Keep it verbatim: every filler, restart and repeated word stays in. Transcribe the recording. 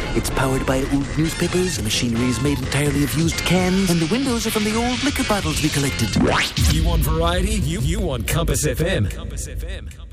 It's powered by old newspapers, the machinery is made entirely of used cans, and the windows are from the old liquor bottles we collected. You want variety? You, you want Compass F M. Compass F M.